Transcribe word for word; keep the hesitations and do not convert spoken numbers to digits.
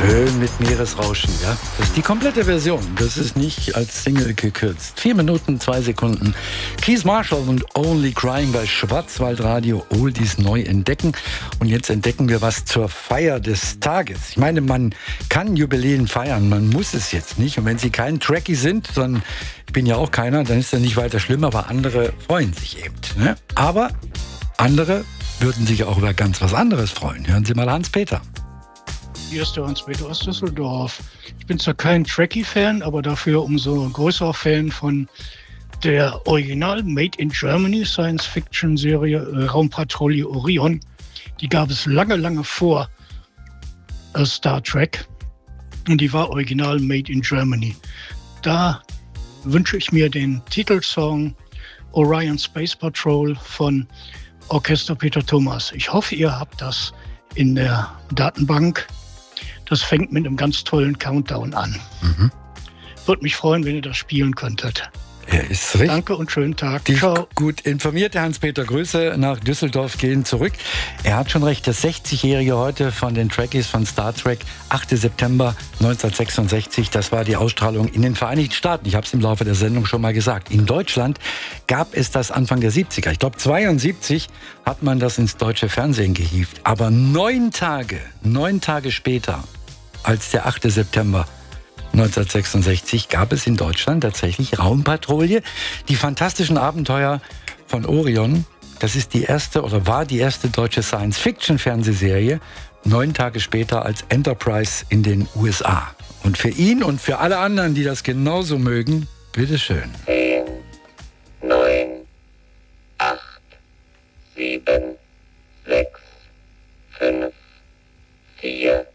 Schön mit Meeresrauschen, ja. Das ist die komplette Version. Das ist nicht als Single gekürzt. Vier Minuten, zwei Sekunden. Keith Marshall und Only Crying bei Schwarzwaldradio. Oldies neu entdecken. Und jetzt entdecken wir was zur Feier des Tages. Ich meine, man kann Jubiläen feiern. Man muss es jetzt nicht. Und wenn Sie kein Trekkie sind, sondern ich bin ja auch keiner, dann ist das nicht weiter schlimm. Aber andere freuen sich eben. Ne? Aber andere würden sich auch über ganz was anderes freuen. Hören Sie mal Hans-Peter. Hier ist der Hans-Peter aus Düsseldorf. Ich bin zwar kein Trekkie-Fan, aber dafür umso größerer Fan von der Original Made in Germany Science-Fiction-Serie Raumpatrouille Orion. Die gab es lange, lange vor äh, Star Trek. Und die war Original Made in Germany. Da wünsche ich mir den Titelsong Orion Space Patrol von Orchester Peter Thomas. Ich hoffe, ihr habt das in der Datenbank. Das fängt mit einem ganz tollen Countdown an. Mhm. Würde mich freuen, wenn ihr das spielen könntet. Er ist richtig. Danke und schönen Tag. Die Ciao. Gut informierte Hans-Peter, Grüße nach Düsseldorf gehen zurück. Er hat schon recht, das sechzigjährige heute von den Trekkies von Star Trek, achter September neunzehnhundertsechsundsechzig, das war die Ausstrahlung in den Vereinigten Staaten. Ich habe es im Laufe der Sendung schon mal gesagt. In Deutschland gab es das Anfang der siebziger. Ich glaube, zweiundsiebzig hat man das ins deutsche Fernsehen gehievt. Aber neun Tage, neun Tage später als der achter September neunzehnhundertsechsundsechzig gab es in Deutschland tatsächlich Raumpatrouille. Die fantastischen Abenteuer von Orion, das ist die erste oder war die erste deutsche Science-Fiction-Fernsehserie, neun Tage später als Enterprise in den U S A. Und für ihn und für alle anderen, die das genauso mögen, bitteschön. zehn, neun, acht, sieben, sechs, fünf, vier,